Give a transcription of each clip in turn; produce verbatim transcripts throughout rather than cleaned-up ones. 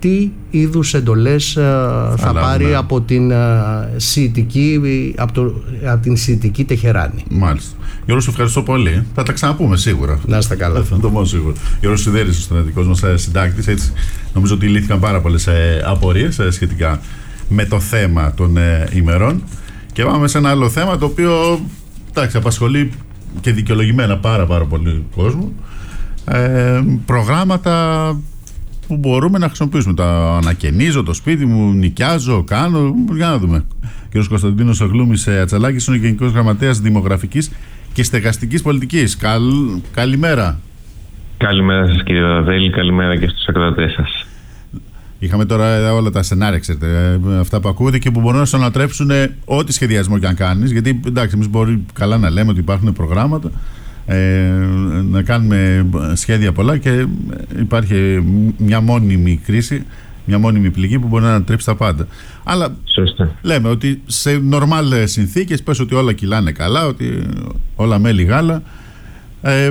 τι είδους εντολές θα Αλλά, πάρει ναι. από την Σιητική, από, το, από την Σιητική Τεχεράνη. Μάλιστα. Γιώργο, σου ευχαριστώ πολύ. Θα τα ξαναπούμε σίγουρα. Να είστε καλά. Θα το πω σίγουρα. Γιώργος Σιδέρης, ο στρατηγικός μας συντάκτης. Έτσι, νομίζω ότι λύθηκαν πάρα πολλές απορίες σχετικά με το θέμα των ημερών. Και πάμε σε ένα άλλο θέμα το οποίο, εντάξει, απασχολεί και δικαιολογημένα πάρα πάρα πολύ κόσμο. Ε, προγράμματα που μπορούμε να χρησιμοποιήσουμε. Τα ανακαινίζω το σπίτι μου, νοικιάζω, κάνω. Για να δούμε. Κύριος Κωνσταντίνος Αγλούμης Ατσαλάκης είναι ο Γενικός Γραμματέας Δημογραφικής και Στεγαστικής Πολιτικής. Καλ, καλημέρα. Καλημέρα σας, κύριε Ραδέλη, καλημέρα και στους ακροατές σας. Είχαμε τώρα όλα τα σενάρια, ξέρετε, αυτά που ακούγονται και που μπορούν να σου ανατρέψουν ό,τι σχεδιασμό και αν κάνεις. Γιατί εντάξει, εμείς μπορεί καλά να λέμε ότι υπάρχουν προγράμματα, ε, να κάνουμε σχέδια πολλά και υπάρχει μια μόνιμη κρίση, μια μόνιμη πληγή που μπορεί να ανατρέψει τα πάντα. Αλλά Σωστά. λέμε ότι σε νορμάλ συνθήκες, πες ότι όλα κυλάνε καλά, ότι όλα μέλι γάλα. Ε,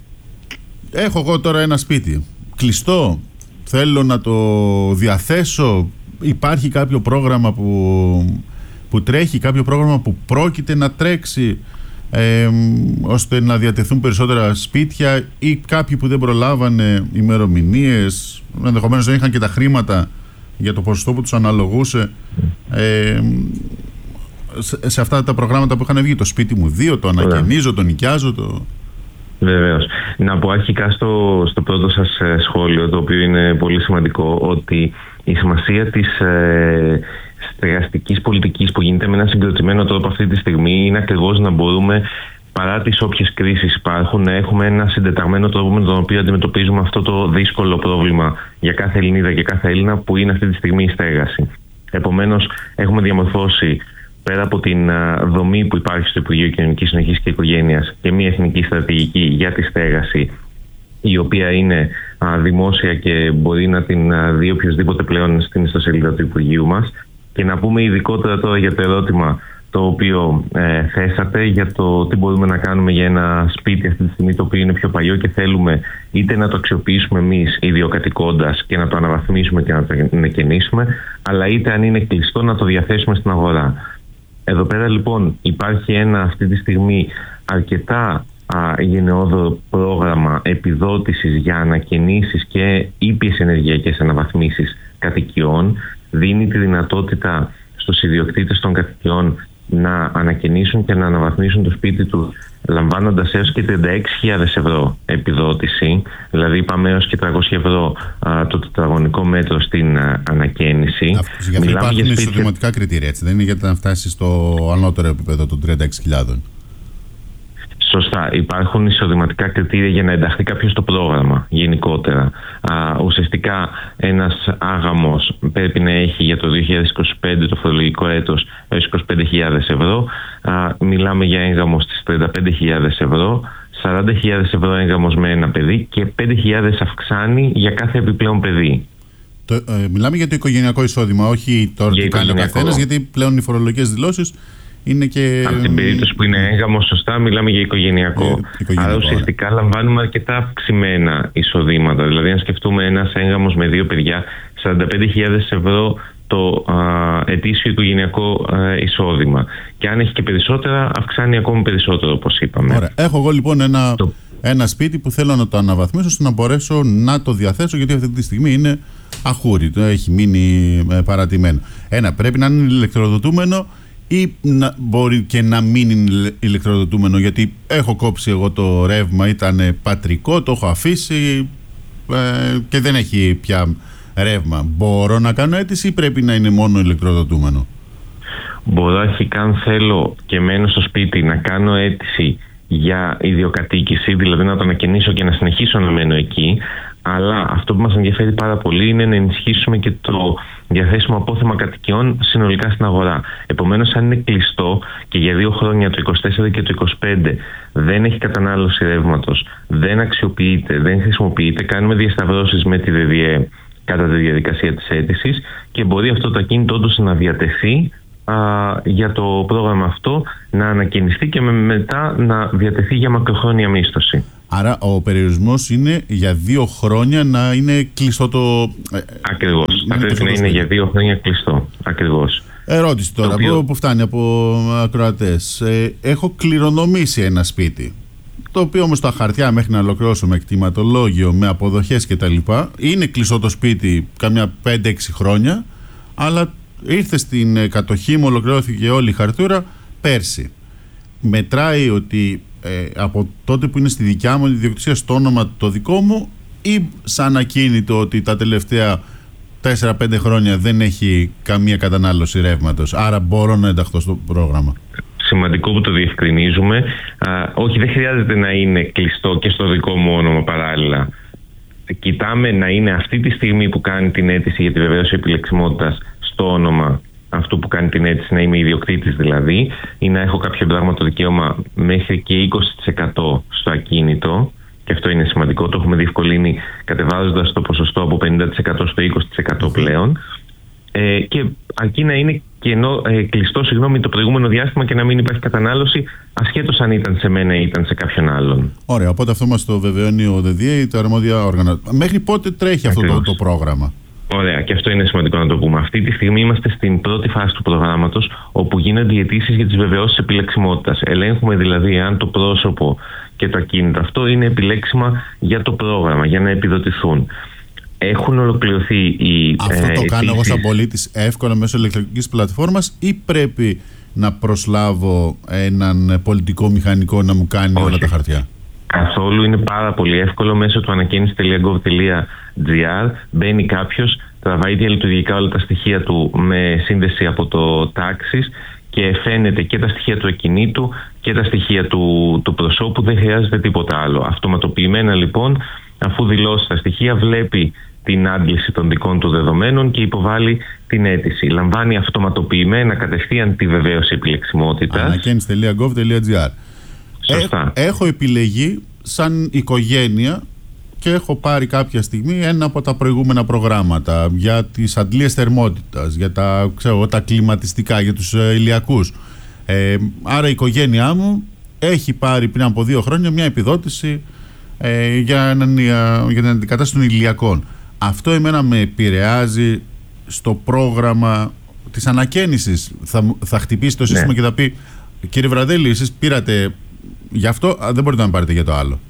έχω εγώ τώρα ένα σπίτι κλειστό. Θέλω να το διαθέσω. Υπάρχει κάποιο πρόγραμμα που, που τρέχει, κάποιο πρόγραμμα που πρόκειται να τρέξει, ε, ώστε να διατεθούν περισσότερα σπίτια, ή κάποιοι που δεν προλάβανε ημερομηνίες, ενδεχομένως δεν είχαν και τα χρήματα για το ποσοστό που τους αναλογούσε, ε, σε, σε αυτά τα προγράμματα που είχαν βγει. Το σπίτι μου δύο, το ανακαινίζω, το νοικιάζω, το... Βεβαίως. Να πω αρχικά στο, στο πρώτο σας σχόλιο, το οποίο είναι πολύ σημαντικό, ότι η σημασία της ε, στεγαστικής πολιτικής που γίνεται με ένα συγκροτημένο τρόπο αυτή τη στιγμή είναι ακριβώς να μπορούμε, παρά τις όποιες κρίσεις υπάρχουν, να έχουμε ένα συντεταγμένο τρόπο με τον οποίο αντιμετωπίζουμε αυτό το δύσκολο πρόβλημα για κάθε Ελληνίδα και κάθε Έλληνα, που είναι αυτή τη στιγμή η στέγαση. Επομένως, έχουμε διαμορφώσει, πέρα από την δομή που υπάρχει στο Υπουργείο Κοινωνικής Συνοχής και Οικογένειας, και μια εθνική στρατηγική για τη στέγαση, η οποία είναι α, δημόσια και μπορεί να την α, δει οποιοδήποτε πλέον στην ιστοσελίδα του Υπουργείου μας. Και να πούμε ειδικότερα τώρα για το ερώτημα το οποίο ε, θέσατε, για το τι μπορούμε να κάνουμε για ένα σπίτι αυτή τη στιγμή το οποίο είναι πιο παλιό και θέλουμε είτε να το αξιοποιήσουμε εμείς ιδιοκατοικώντας και να το αναβαθμίσουμε και να το ανακαινήσουμε, αλλά είτε αν είναι κλειστό να το διαθέσουμε στην αγορά. Εδώ πέρα λοιπόν υπάρχει ένα αυτή τη στιγμή αρκετά α, γενναιόδωρο πρόγραμμα επιδότησης για ανακαινήσεις και ήπιες ενεργειακές αναβαθμίσεις κατοικιών. Δίνει τη δυνατότητα στους ιδιοκτήτες των κατοικιών να ανακαινήσουν και να αναβαθμίσουν το σπίτι του, λαμβάνοντας έως και τριάντα έξι χιλιάδες ευρώ επιδότηση, δηλαδή πάμε έως και τριακόσια ευρώ α, το τετραγωνικό μέτρο στην α, ανακαίνιση. Γι' αυτό υπάρχουν για εισοδηματικά κριτήρια, έτσι δεν είναι, για να φτάσει στο ανώτερο επίπεδο των τριάντα έξι χιλιάδες. Σωστά. Υπάρχουν εισοδηματικά κριτήρια για να ενταχθεί κάποιος στο πρόγραμμα γενικότερα. Α, ουσιαστικά ένας άγαμος πρέπει να έχει για το δύο χιλιάδες είκοσι πέντε το φορολογικό έτος έως είκοσι πέντε χιλιάδες ευρώ. Α, μιλάμε για έγγαμο στις τριάντα πέντε χιλιάδες ευρώ, σαράντα χιλιάδες ευρώ έγγαμος με ένα παιδί και πέντε χιλιάδες αυξάνει για κάθε επιπλέον παιδί. Το, ε, μιλάμε για το οικογενειακό εισόδημα, όχι τώρα τι κάνει ο καθένας, γιατί πλέον οι φορολογικές δηλώσεις είναι και... Από την περίπτωση που είναι έγγαμο, σωστά, μιλάμε για οικογενειακό. Ε, οικογενειακό. Άρα ουσιαστικά λαμβάνουμε αρκετά αυξημένα εισοδήματα. Δηλαδή, αν σκεφτούμε ένας έγγαμος με δύο παιδιά, σαράντα πέντε χιλιάδες ευρώ το α, ετήσιο οικογενειακό α, εισόδημα. Και αν έχει και περισσότερα, αυξάνει ακόμη περισσότερο, όπως είπαμε. Ωραία. Έχω εγώ λοιπόν ένα, το... ένα σπίτι που θέλω να το αναβαθμίσω ώστε να μπορέσω να το διαθέσω, γιατί αυτή τη στιγμή είναι αχούρι, το έχει μείνει παρατημένο. Ένα, πρέπει να είναι ηλεκτροδοτούμενο, ή να μπορεί και να μην είναι ηλεκτροδοτούμενο, γιατί έχω κόψει εγώ το ρεύμα, ήταν πατρικό, το έχω αφήσει ε, και δεν έχει πια ρεύμα. Μπορώ να κάνω αίτηση ή πρέπει να είναι μόνο ηλεκτροδοτούμενο? Μπορώ αρχικά, αν θέλω και μένω στο σπίτι, να κάνω αίτηση για ιδιοκατοίκηση, δηλαδή να το ανακαινήσω και να συνεχίσω να μένω εκεί. Αλλά αυτό που μας ενδιαφέρει πάρα πολύ είναι να ενισχύσουμε και το διαθέσιμο απόθεμα κατοικιών συνολικά στην αγορά. Επομένως, αν είναι κλειστό και για δύο χρόνια, το είκοσι τέσσερα και το είκοσι πέντε, δεν έχει κατανάλωση ρεύματος, δεν αξιοποιείται, δεν χρησιμοποιείται, κάνουμε διασταυρώσεις με τη ΔΔΕ κατά τη διαδικασία της αίτησης και μπορεί αυτό το ακίνητο όντως να διατεθεί α, για το πρόγραμμα αυτό, να ανακαινιστεί και με, μετά να διατεθεί για μακροχρόνια μίσθωση. Άρα ο περιορισμός είναι για δύο χρόνια να είναι κλειστό το... Ακριβώς. Θα πρέπει να είναι για δύο χρόνια κλειστό. Ακριβώς. Ερώτηση τώρα οποίο... που φτάνει από ακροατές. Ε, έχω κληρονομήσει ένα σπίτι, το οποίο όμως στα χαρτιά μέχρι να ολοκληρώσω με κτηματολόγιο, με αποδοχές κτλ. Είναι κλειστό το σπίτι καμιά πέντε έξι χρόνια, αλλά ήρθε στην κατοχή μου, ολοκληρώθηκε όλη η χαρτούρα πέρσι. Μετράει ότι ε, από τότε που είναι στη δικιά μου ιδιοκτησία στο όνομα το δικό μου, ή σαν ακίνητο ότι τα τελευταία τέσσερα πέντε χρόνια δεν έχει καμία κατανάλωση ρεύματος, άρα μπορώ να ενταχθώ στο πρόγραμμα? Σημαντικό που το διευκρινίζουμε. Α, όχι, δεν χρειάζεται να είναι κλειστό και στο δικό μου όνομα παράλληλα. Κοιτάμε να είναι αυτή τη στιγμή που κάνει την αίτηση για τη βεβαίωση επιλεξιμότητας στο όνομα αυτού που κάνει την αίτηση, να είμαι ιδιοκτήτης δηλαδή, ή να έχω κάποιο πράγματο δικαίωμα μέχρι και είκοσι τοις εκατό στο ακίνητο. Και αυτό είναι σημαντικό, το έχουμε διευκολύνει κατεβάζοντας το ποσοστό από πενήντα τοις εκατό στο είκοσι τοις εκατό πλέον. Ε, και αρκεί να είναι κενό, ε, κλειστό συγγνώμη, το προηγούμενο διάστημα και να μην υπάρχει κατανάλωση, ασχέτως αν ήταν σε μένα ή ήταν σε κάποιον άλλον. Ωραία, οπότε αυτό μας το βεβαιώνει ο ΔΔΕ ή τα αρμόδια όργανα. Μέχρι πότε τρέχει αυτό το, το πρόγραμμα? Ωραία, και αυτό είναι σημαντικό να το πούμε. Αυτή τη στιγμή είμαστε στην πρώτη φάση του προγράμματος, όπου γίνονται οι αιτήσεις για τις βεβαιώσεις επιλεξιμότητας. Ελέγχουμε δηλαδή αν το πρόσωπο και το ακίνητο αυτό είναι επιλέξιμα για το πρόγραμμα, για να επιδοτηθούν. Έχουν ολοκληρωθεί οι. Αυτό ε, το κάνω εγώ σαν πολίτης εύκολα μέσω ηλεκτρονικής πλατφόρμας, ή πρέπει να προσλάβω έναν πολιτικό μηχανικό να μου κάνει Όχι. όλα τα χαρτιά? Καθόλου, είναι πάρα πολύ εύκολο. Μέσω του ανακαίνιση τελεία γκοβ τελεία τζι άρ μπαίνει κάποιος, τραβάει διαλειτουργικά όλα τα στοιχεία του με σύνδεση από το Taxis και φαίνεται και τα στοιχεία του ακινήτου και τα στοιχεία του, του προσώπου. Δεν χρειάζεται τίποτα άλλο. Αυτοματοποιημένα λοιπόν, αφού δηλώσει τα στοιχεία, βλέπει την άντληση των δικών του δεδομένων και υποβάλλει την αίτηση. Λαμβάνει αυτοματοποιημένα κατευθείαν τη βεβαίωση επιλεξιμότητας. ανακαίνιση τελεία γκοβ τελεία τζι άρ. Σωστά. Έ, έχω επιλεγεί σαν οικογένεια και έχω πάρει κάποια στιγμή ένα από τα προηγούμενα προγράμματα για τις αντλίες θερμότητας, για τα, ξέρω, τα κλιματιστικά, για τους ε, ηλιακούς. Ε, άρα η οικογένειά μου έχει πάρει πριν από δύο χρόνια μια επιδότηση ε, για, έναν, για την αντικατάσταση των ηλιακών. Αυτό εμένα με επηρεάζει στο πρόγραμμα της ανακαίνησης? Θα, θα χτυπήσει το σύστημα, ναι, και θα πει, κύριε Βραδέλη, εσείς πήρατε γι' αυτό, δεν μπορείτε να πάρετε για το άλλο?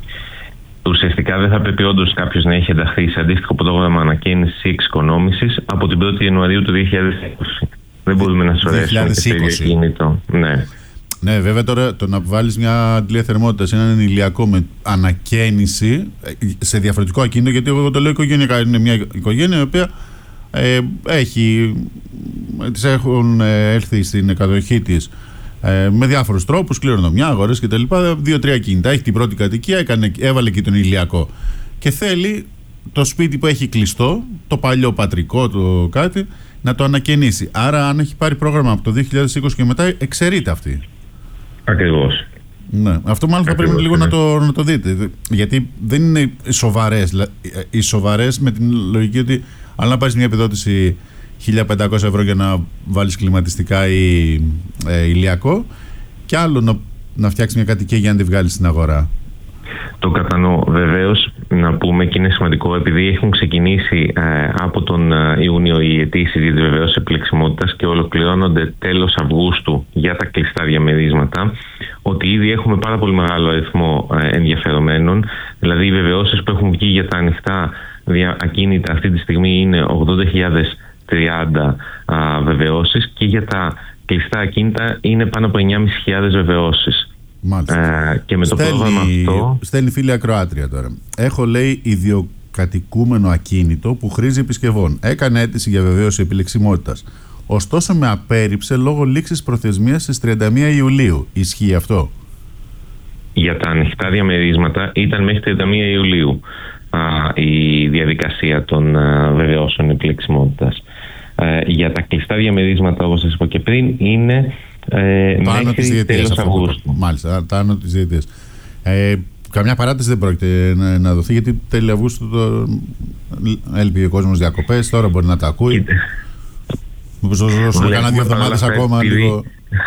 Ουσιαστικά δεν θα πρέπει όντως κάποιος να έχει ενταχθεί σε αντίστοιχο πρόγραμμα ανακαίνησης ή εξοικονόμησης από την πρώτη Ιανουαρίου του δύο χιλιάδες είκοσι. Δεν μπορούμε να σωρέσουμε και το ίδιο κίνητο. Ναι. Ναι, βέβαια τώρα το να βάλεις μια αντλία θερμότητας, έναν ηλιακό με ανακαίνιση σε διαφορετικό ακίνητο, γιατί εγώ το λέω οικογενειακά, είναι μια οικογένεια η οποία ε, έχει, τις έχουν ε, έρθει στην κατοχή της ε, με διάφορους τρόπους, κληρονομιά, αγορές κτλ. Δύο-τρία κινητά, έχει την πρώτη κατοικία, έκανε, έβαλε και τον ηλιακό και θέλει το σπίτι που έχει κλειστό, το παλιό πατρικό το κάτι, να το ανακαινήσει. Άρα αν έχει πάρει πρόγραμμα από το δύο χιλιάδες είκοσι και μετά, εξαιρείται αυτή. Ακριβώς. Ναι. Αυτό μάλλον θα πρέπει λίγο να το, να το δείτε. Γιατί δεν είναι σοβαρές. Οι σοβαρές με την λογική ότι αν να πάρεις μια επιδότηση χίλια πεντακόσια ευρώ για να βάλεις κλιματιστικά ή ε, ηλιακό, και άλλο να, να φτιάξεις μια κατοικία για να τη βγάλεις στην αγορά. Το κατανοώ. Βεβαίως, να πούμε, και είναι σημαντικό, επειδή έχουν ξεκινήσει ε, από τον ε, Ιούνιο οι αιτήσεις για τη βεβαίωση επιλεξιμότητας και ολοκληρώνονται τέλος Αυγούστου για τα κλειστά διαμερίσματα, ότι ήδη έχουμε πάρα πολύ μεγάλο αριθμό ε, ενδιαφερομένων. Δηλαδή, οι βεβαιώσεις που έχουν βγει για τα ανοιχτά δια, ακίνητα αυτή τη στιγμή είναι ογδόντα χιλιάδες τριάντα ε, βεβαιώσεις, και για τα κλειστά ακίνητα είναι πάνω από εννιά χιλιάδες πεντακόσιες βεβαιώσεις. Μάλιστα. Ε, και με στέλνει, το πρόγραμμα αυτό. Στέλνει φίλη ακροάτρια τώρα. Έχω, λέει, ιδιοκατοικούμενο ακίνητο που χρήζει επισκευών. Έκανε αίτηση για βεβαίωση επιλεξιμότητας. Ωστόσο με απέρριψε λόγω λήξης προθεσμίας στις τριάντα μία Ιουλίου. Ισχύει αυτό? Για τα ανοιχτά διαμερίσματα ήταν μέχρι τριάντα μία Ιουλίου α, η διαδικασία των α, βεβαιώσεων επιλεξιμότητας. Ε, για τα κλειστά διαμερίσματα, όπως σας είπα και πριν, είναι Ε, το άνω της διετίας αυτό. Μάλιστα, το άνω της διετίας. Ε, καμιά παράτηση δεν πρόκειται να, να δοθεί, γιατί τέλη Αυγούστου το, έλειπε ο κόσμος διακοπές, τώρα μπορεί να τα ακούει. Μήπως δώσουμε κανένα δύο εβδομάδες ακόμα επειδή, λίγο.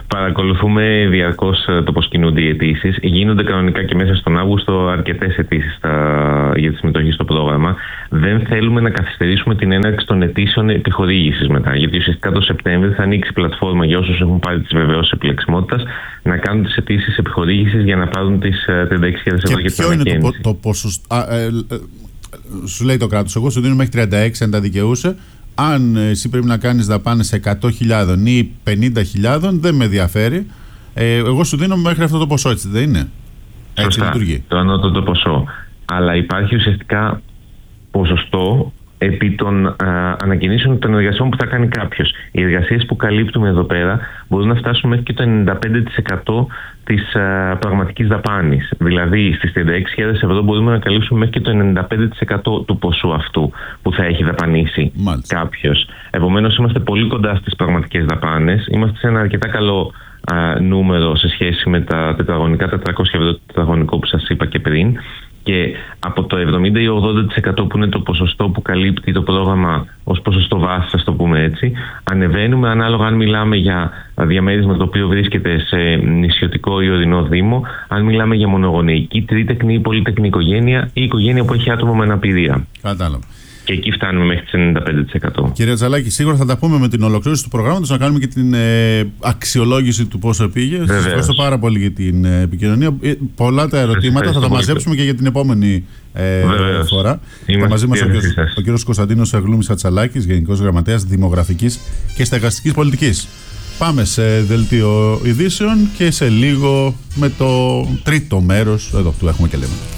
παρακολουθούμε διαρκώς το πώς κινούνται οι αιτήσεις. Γίνονται κανονικά και μέσα στον Αύγουστο αρκετές αιτήσεις για τη συμμετοχή στο πρόγραμμα. Δεν θέλουμε να καθυστερήσουμε την έναρξη των αιτήσεων επιχορήγησης μετά. Γιατί ουσιαστικά το Σεπτέμβριο θα ανοίξει πλατφόρμα για όσους έχουν πάρει τις βεβαιώσεις επιλεξιμότητας να κάνουν τις αιτήσεις επιχορήγησης για να πάρουν τις τριάντα έξι χιλιάδες ευρώ για την ανακαίνιση. Ποιο είναι το, το ποσοστό. Ε, ε, σου λέει το κράτος, εγώ σου δίνω μέχρι τριάντα έξι αν τα δικαιούσε. Αν εσύ πρέπει να κάνεις δαπάνες εκατό χιλιάδες ή πενήντα χιλιάδες, δεν με ενδιαφέρει. Ε, εγώ σου δίνω μέχρι αυτό το ποσό, έτσι δεν είναι? Έτσι σωστά, λειτουργεί. Το ανώτατο ποσό. Αλλά υπάρχει ουσιαστικά ποσοστό επί των α, ανακοινήσεων των εργασιών που θα κάνει κάποιος. Οι εργασίες που καλύπτουμε εδώ πέρα μπορούν να φτάσουν μέχρι και το ενενήντα πέντε τοις εκατό της α, πραγματικής δαπάνης. Δηλαδή στις τριάντα έξι χιλιάδες ευρώ μπορούμε να καλύψουμε μέχρι και το ενενήντα πέντε τοις εκατό του ποσού αυτού που θα έχει δαπανίσει κάποιος. Επομένως είμαστε πολύ κοντά στις πραγματικές δαπάνες. Είμαστε σε ένα αρκετά καλό α, νούμερο σε σχέση με τα τετραγωνικά τετρακόσια ευρώ το τετραγωνικό που σας είπα και πριν. Και από το εβδομήντα ή ογδόντα τοις εκατό που είναι το ποσοστό που καλύπτει το πρόγραμμα ως ποσοστό βάσης, ας το πούμε έτσι, ανεβαίνουμε ανάλογα αν μιλάμε για διαμέρισμα το οποίο βρίσκεται σε νησιωτικό ή ορεινό δήμο, αν μιλάμε για μονογονεϊκή, τρίτεκνη ή πολύτεκνη οικογένεια ή οικογένεια που έχει άτομο με αναπηρία. Κατάλαβα. Και εκεί φτάνουμε μέχρι τις ενενήντα πέντε τοις εκατό. Κύριε Τζαλάκη, σίγουρα θα τα πούμε με την ολοκλήρωση του προγράμματος, να κάνουμε και την ε, αξιολόγηση του πόσο πήγε. Σας ευχαριστώ πάρα πολύ για την ε, επικοινωνία. Ε, πολλά τα ερωτήματα, θα τα μαζέψουμε και για την επόμενη ε, φορά. Θα μαζί μας ο, ο κύριος Κωνσταντίνος Εγλούμης Ατσαλάκης, Γενικός Γραμματέας Δημογραφικής και Στεγαστικής Πολιτικής. Πάμε σε δελτίο ειδήσεων και σε λίγο με το τρίτο μέρος, εδώ του έχουμε και λέμε.